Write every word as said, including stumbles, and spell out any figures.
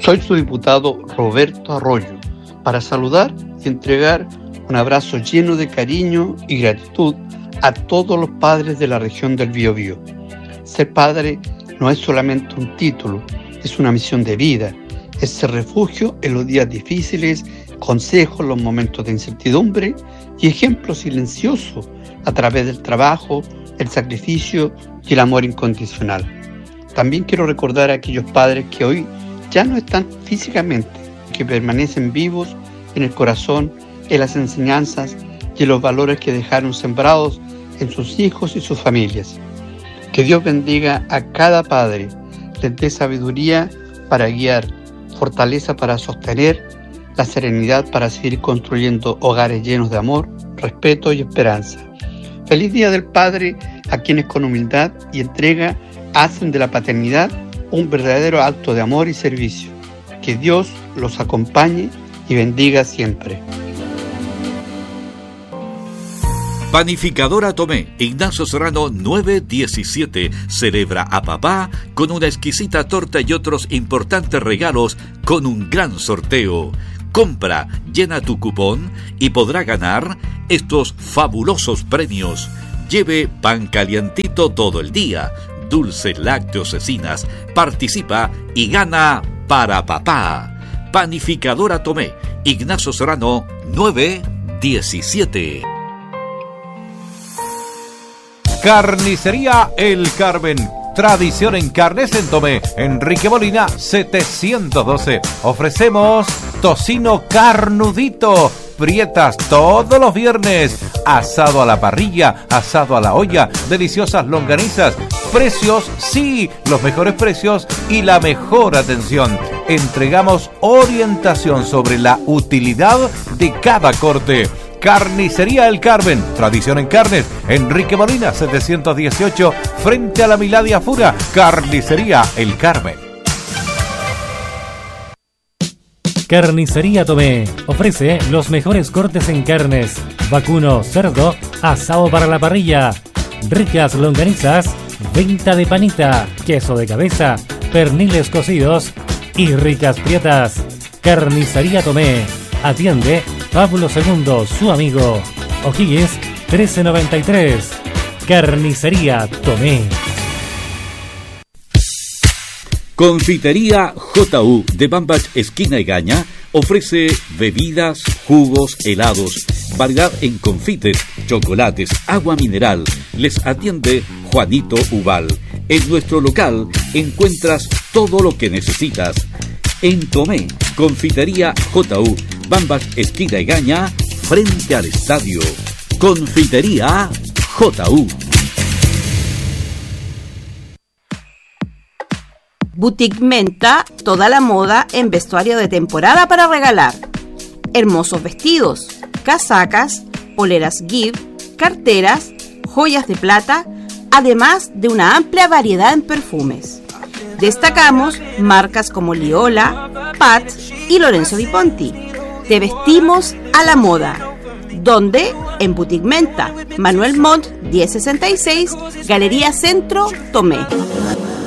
Soy su diputado Roberto Arroyo, para saludar y entregar un abrazo lleno de cariño y gratitud a todos los padres de la región del Biobío. Ser padre no es solamente un título, es una misión de vida, es ser refugio en los días difíciles, consejo en los momentos de incertidumbre y ejemplo silencioso a través del trabajo, el sacrificio y el amor incondicional. También quiero recordar a aquellos padres que hoy ya no están físicamente, que permanecen vivos en el corazón, en las enseñanzas y en los valores que dejaron sembrados en sus hijos y sus familias. Que Dios bendiga a cada padre, les dé sabiduría para guiar, fortaleza para sostener, la serenidad para seguir construyendo hogares llenos de amor, respeto y esperanza. Feliz Día del Padre a quienes con humildad y entrega hacen de la paternidad un verdadero acto de amor y servicio. Que Dios los acompañe y bendiga siempre. Panificadora Tomé, Ignacio Serrano nueve diecisiete, celebra a papá con una exquisita torta y otros importantes regalos con un gran sorteo. Compra, llena tu cupón y podrá ganar estos fabulosos premios. Lleve pan calientito todo el día, dulces lácteos cecinas, participa y gana para papá. Panificadora Tomé, Ignacio Serrano nueve diecisiete. Carnicería El Carmen. Tradición en carnes en Tomé. Enrique Molina setecientos doce. Ofrecemos tocino carnudito, prietas todos los viernes, asado a la parrilla, asado a la olla, deliciosas longanizas. Precios, sí, los mejores precios y la mejor atención. Entregamos orientación sobre la utilidad de cada corte. Carnicería El Carmen, tradición en carnes, Enrique Molina setecientos dieciocho, frente a la Miladia Fura. Carnicería El Carmen. Carnicería Tomé ofrece los mejores cortes en carnes: vacuno, cerdo, asado para la parrilla, ricas longanizas, venta de panita, queso de cabeza, perniles cocidos y ricas prietas. Carnicería Tomé atiende Pablo segundo, su amigo. O'Higgins trece noventa y tres. Carnicería Tomé. Confitería J U de Bambach, esquina Egaña, ofrece bebidas, jugos, helados, variedad en confites, chocolates, agua mineral. Les atiende Juanito Ubal. En nuestro local encuentras todo lo que necesitas. En Tomé, Confitería J U, Bambach, esquina Egaña, frente al estadio. Confitería J U. Boutique Menta, toda la moda en vestuario de temporada para regalar. Hermosos vestidos, casacas, poleras Give, carteras, joyas de plata, además de una amplia variedad en perfumes. Destacamos marcas como Liola, Pat y Lorenzo Di Ponti. Te vestimos a la moda. ¿Dónde? En Boutique Menta, Manuel Montt diez sesenta y seis, Galería Centro, Tomé.